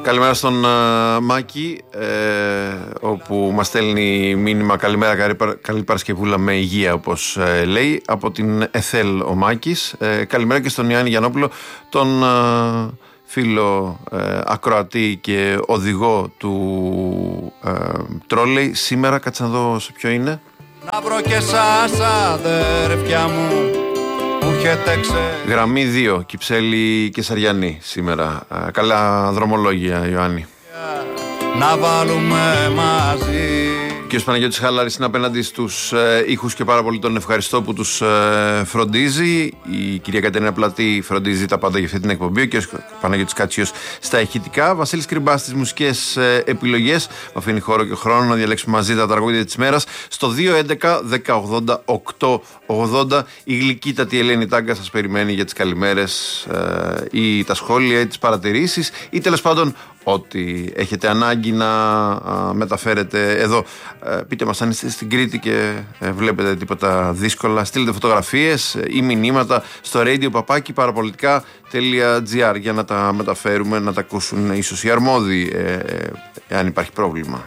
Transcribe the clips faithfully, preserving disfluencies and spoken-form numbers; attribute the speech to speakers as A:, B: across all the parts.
A: Καλημέρα στον uh, Μάκη, ε, όπου μας στέλνει μήνυμα καλημέρα, καλή, καλή Παρασκευούλα με υγεία, όπως ε, λέει, από την ΕΘΕΛ ο Μάκης. Ε, καλημέρα και στον Ιωάννη Γιαννόπουλο, τον ε, φίλο ε, ακροατή και οδηγό του ε, τρόλεϊ. Σήμερα, κάτσε να δω σε ποιο είναι.
B: Να βρω και σας αδέρφια μου που έχετε ξε...
A: Γραμμή δύο, Κυψέλη και Σαριανή σήμερα. Ε, καλά δρομολόγια, Ιωάννη.
B: Να βάλουμε μαζί.
A: Και ο Παναγιώτης Χάλαρης είναι απέναντι στους ε, ήχους και πάρα πολύ τον ευχαριστώ που τους ε, φροντίζει. Η κυρία Κατερίνα Πλατή φροντίζει τα πάντα για αυτή την εκπομπή. Και ο Παναγιώτης Κάτσιος στα ηχητικά. Βασίλης Κρυμπάς στις μουσικές ε, επιλογές. Μου αφήνει χώρο και χρόνο να διαλέξουμε μαζί τα τραγούδια της μέρας. Στο δύο έντεκα δέκα ογδόντα οκτώ ογδόντα η γλυκύτατη Ελένη Τάγκα σας περιμένει για τις καλημέρες ε, ή τα σχόλια ή τις παρατηρήσεις ή τέλος πάντων ό,τι έχετε ανάγκη να α, μεταφέρετε εδώ. Ε, πείτε μας αν είστε στην Κρήτη και ε, βλέπετε τίποτα δύσκολα. Στείλτε φωτογραφίες ή μηνύματα στο radio παπάκι παραπολιτικά τελεία τζι άρ για να τα μεταφέρουμε, να τα ακούσουν ίσως οι αρμόδιοι, ε, ε, εάν υπάρχει πρόβλημα.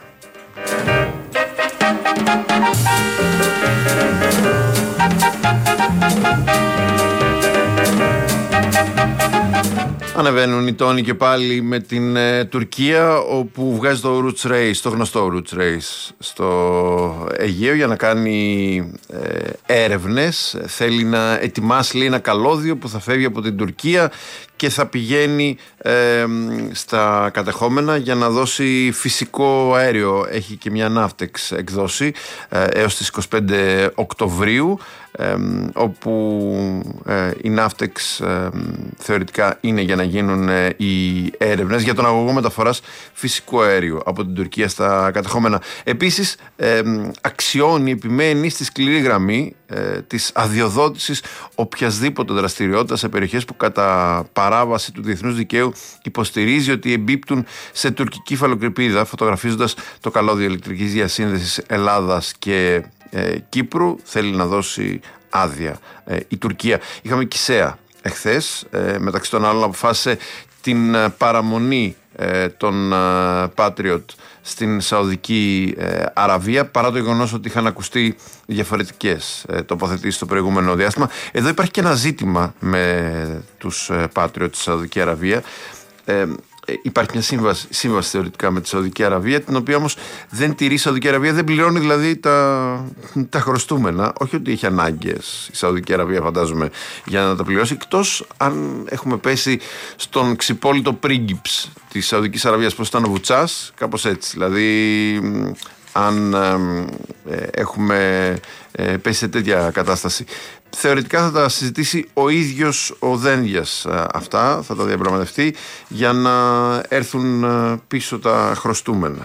A: Ανεβαίνουν οι τόνοι και πάλι με την ε, Τουρκία, όπου βγάζει το Roots Race, το γνωστό Roots Race στο Αιγαίο για να κάνει ε, έρευνες. Θέλει να ετοιμάσει, λέει, ένα καλώδιο που θα φεύγει από την Τουρκία και θα πηγαίνει ε, στα κατεχόμενα για να δώσει φυσικό αέριο. Έχει και μια ναύτεξ εκδώσει ε, έως τις είκοσι πέντε Οκτωβρίου, ε, όπου ε, η ναύτεξ ε, θεωρητικά είναι για να γίνουν ε, οι έρευνες για τον αγωγό μεταφοράς φυσικού αέριου από την Τουρκία στα κατεχόμενα. Επίσης ε, αξιώνει, επιμένει στη σκληρή γραμμή ε, της αδειοδότησης οποιασδήποτε δραστηριότητα σε περιοχές που κατά παράβαση του διεθνούς δικαίου υποστηρίζει ότι εμπίπτουν σε τουρκική υφαλοκρηπίδα, φωτογραφίζοντας το καλώδιο ηλεκτρικής διασύνδεσης Ελλάδας και ε, Κύπρου. Θέλει να δώσει άδεια ε, η Τουρκία. Είχαμε Κισέα εχθές, ε, μεταξύ των άλλων αποφάσισε την ε, παραμονή ε, των ε, Patriot στην Σαουδική ε, Αραβία, παρά το γεγονός ότι είχαν ακουστεί διαφορετικές ε, τοποθετήσεις στο προηγούμενο διάστημα. Εδώ υπάρχει και ένα ζήτημα με τους ε, Patriot στη Σαουδική Αραβία. Ε, Υπάρχει μια σύμβαση, σύμβαση θεωρητικά με τη Σαουδική Αραβία, την οποία όμως δεν τηρεί η Σαουδική Αραβία, δεν πληρώνει δηλαδή τα, τα χρωστούμενα. Όχι ότι έχει ανάγκες η Σαουδική Αραβία, φαντάζομαι, για να τα πληρώσει, εκτός αν έχουμε πέσει στον ξυπόλυτο πρίγκιψ της Σαουδικής Αραβίας, πως ήταν ο Βουτσάς, κάπως έτσι. Δηλαδή, αν ε, έχουμε ε, πέσει σε τέτοια κατάσταση. Θεωρητικά θα τα συζητήσει ο ίδιος ο Δένδιας αυτά, θα τα διαπραγματευτεί για να έρθουν πίσω τα χρωστούμενα.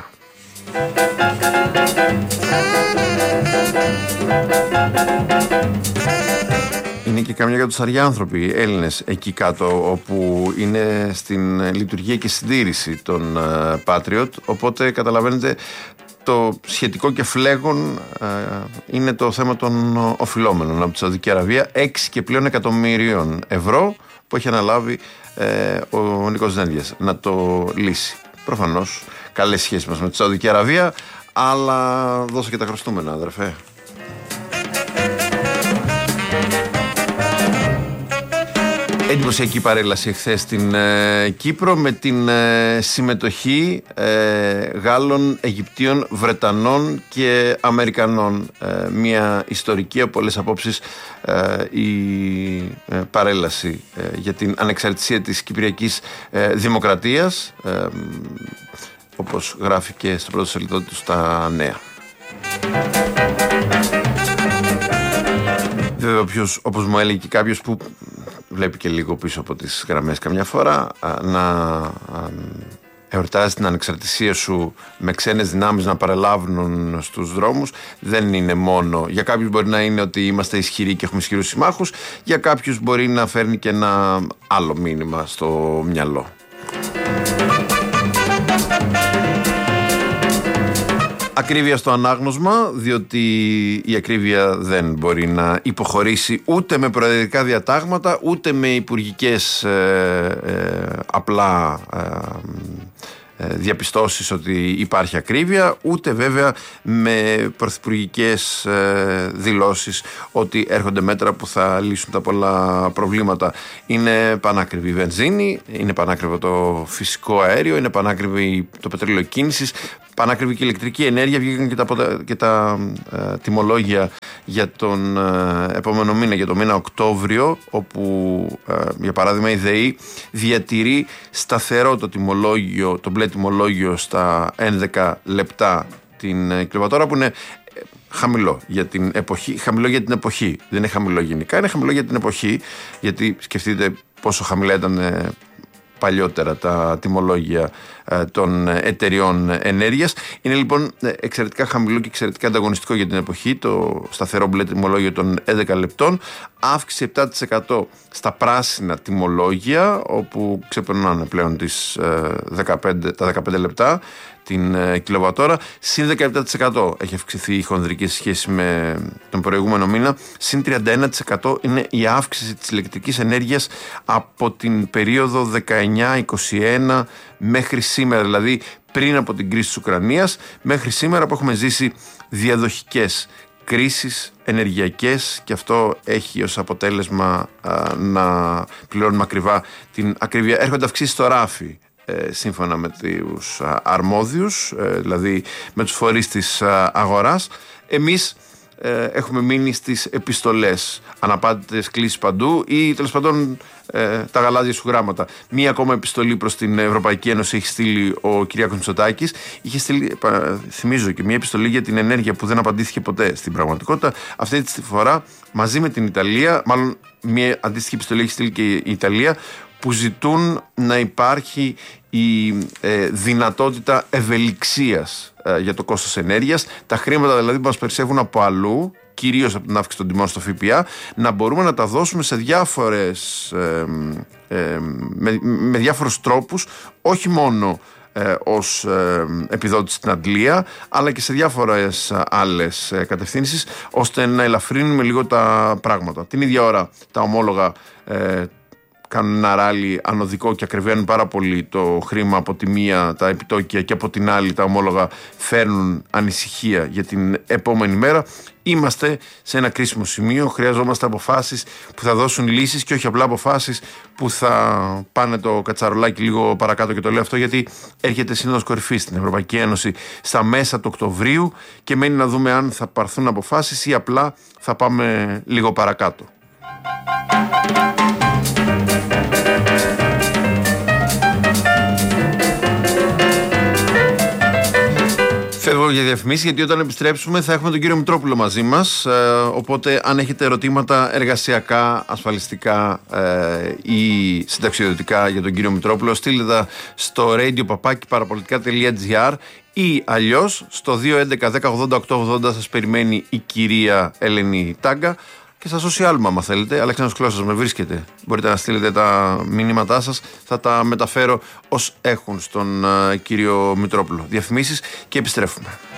A: Είναι και καμιά εκατοσταριάνθρωποι Έλληνες εκεί κάτω, όπου είναι στην λειτουργία και συντήρηση των Patriot, οπότε καταλαβαίνετε το σχετικό και φλέγον ε, είναι το θέμα των οφειλόμενων από τη Σαουδική Αραβία, έξι και πλέον εκατομμυρίων ευρώ που έχει αναλάβει ε, ο Νίκος Δένδιας να το λύσει. Προφανώς καλές σχέσεις μας με τη Σαουδική Αραβία, αλλά δώσε και τα χρωστούμενα, αδερφέ. Εντυπωσιακή παρέλαση εχθές στην ε, Κύπρο με την ε, συμμετοχή ε, Γάλλων, Αιγυπτίων, Βρετανών και Αμερικανών. Ε, μια ιστορική από πολλές απόψεις ε, η ε, παρέλαση ε, για την ανεξαρτησία της Κυπριακής ε, Δημοκρατίας, ε, όπως γράφει και στο πρώτο σελίδο του στα Νέα. Βέβαια, όποιος, όπως μου έλεγε και κάποιος που βλέπει και λίγο πίσω από τις γραμμές καμιά φορά, να εορτάζει την ανεξαρτησία σου με ξένες δυνάμεις να παρελάβουν στους δρόμους, δεν είναι μόνο. Για κάποιους μπορεί να είναι ότι είμαστε ισχυροί και έχουμε ισχυρούς συμμάχους, για κάποιους μπορεί να φέρνει και ένα άλλο μήνυμα στο μυαλό. Ακρίβεια στο ανάγνωσμα, διότι η ακρίβεια δεν μπορεί να υποχωρήσει ούτε με προεδρικά διατάγματα, ούτε με υπουργικές ε, ε, απλά ε, διαπιστώσεις ότι υπάρχει ακρίβεια, ούτε βέβαια με πρωθυπουργικές δηλώσεις ότι έρχονται μέτρα που θα λύσουν τα πολλά προβλήματα. Είναι πανάκριβη η βενζίνη, είναι πανάκριβο το φυσικό αέριο, είναι πανάκριβη το πετρέλαιο κίνησης, πανάκριβη και η ηλεκτρική ενέργεια. Βγήκαν και τα, και τα ε, τιμολόγια για τον ε, επόμενο μήνα, για το μήνα Οκτώβριο, όπου ε, για παράδειγμα η ΔΕΗ διατηρεί σταθερό το τιμολόγιο, το μπλε τιμολόγιο στα έντεκα λεπτά την ε, κιλοβατόρα, που είναι χαμηλό για την εποχή. Χαμηλό για την εποχή. Δεν είναι χαμηλό γενικά, είναι χαμηλό για την εποχή, γιατί σκεφτείτε πόσο χαμηλά ήταν ε, παλιότερα τα τιμολόγια ε, των εταιριών ενέργειας. Είναι λοιπόν εξαιρετικά χαμηλό και εξαιρετικά ανταγωνιστικό για την εποχή το σταθερό μπλε τιμολόγιο των έντεκα λεπτών. Αύξηση επτά τοις εκατό στα πράσινα τιμολόγια, όπου ξεπερνάνε πλέον τις, ε, δεκαπέντε, τα δεκαπέντε λεπτά την ε, κιλοβατόρα. Συν δεκαεπτά τοις εκατό έχει αυξηθεί η χονδρική σε σχέση με τον προηγούμενο μήνα. Συν τριάντα ένα τοις εκατό είναι η αύξηση της ηλεκτρικής ενέργειας από την περίοδο δεκαεννιά είκοσι ένα μέχρι σήμερα, δηλαδή πριν από την κρίση της Ουκρανίας μέχρι σήμερα, που έχουμε ζήσει διαδοχικές κρίσεις ενεργειακές, και αυτό έχει ως αποτέλεσμα α, να πληρώνουμε ακριβά την ακρίβεια. Έρχονται αυξήσεις στο ράφι, ε, σύμφωνα με τους α, αρμόδιους, ε, δηλαδή με τους φορείς της α, αγοράς. Εμείς ε, έχουμε μείνει στις επιστολές, αναπάντητες κλήσεις παντού, ή τέλος πάντων ε, τα γαλάζια σου γράμματα. Μία ακόμα επιστολή προς την Ευρωπαϊκή Ένωση έχει στείλει ο Κυριάκος Μητσοτάκης. Είχε στείλει, θυμίζω, και μία επιστολή για την ενέργεια που δεν απαντήθηκε ποτέ στην πραγματικότητα. Αυτή τη φορά μαζί με την Ιταλία, μάλλον μία αντίστοιχη επιστολή έχει στείλει και η Ιταλία, που ζητούν να υπάρχει η ε, δυνατότητα ευελιξίας ε, για το κόστος ενέργειας. Τα χρήματα δηλαδή που μας περισσεύουν από αλλού, κυρίως από την αύξηση των τιμών στο ΦΠΑ, να μπορούμε να τα δώσουμε σε διάφορες, ε, ε, με, με διάφορους τρόπους, όχι μόνο ε, ως ε, επιδότηση στην Αντλία, αλλά και σε διάφορες άλλες ε, κατευθύνσεις, ώστε να ελαφρύνουμε λίγο τα πράγματα. Την ίδια ώρα τα ομόλογα ε, κάνουν ένα ράλι ανωδικό και ακριβένουν πάρα πολύ το χρήμα από τη μία, τα επιτόκια, και από την άλλη τα ομόλογα φέρνουν ανησυχία για την επόμενη μέρα. Είμαστε σε ένα κρίσιμο σημείο, χρειαζόμαστε αποφάσεις που θα δώσουν λύσεις και όχι απλά αποφάσεις που θα πάνε το κατσαρολάκι λίγο παρακάτω. Και το λέω αυτό γιατί έρχεται σύνοδος κορυφής στην Ευρωπαϊκή Ένωση στα μέσα του Οκτωβρίου και μένει να δούμε αν θα πάρθουν αποφάσεις ή απλά θα πάμε λίγο παρακάτω. Φεύγω για διαφημίσεις, γιατί όταν επιστρέψουμε θα έχουμε τον κύριο Μητρόπουλο μαζί μας, ε, οπότε αν έχετε ερωτήματα εργασιακά, ασφαλιστικά ε, ή συνταξιοδοτικά για τον κύριο Μητρόπουλο, στείλτε τα στο radio παπάκι παραπολιτικά τελεία τζι άρ ή αλλιώς στο δύο έντεκα δέκα ογδόντα οκτώ ογδόντα. Σας περιμένει η κυρία Ελένη Τάγκα. Και στα social μου, άμα θέλετε, Αλέξανδρος Κλώσσας με βρίσκεται. Μπορείτε να στείλετε τα μηνύματά σας, θα τα μεταφέρω ως έχουν στον uh, κύριο Μητρόπουλο. Διαφημίσεις και επιστρέφουμε.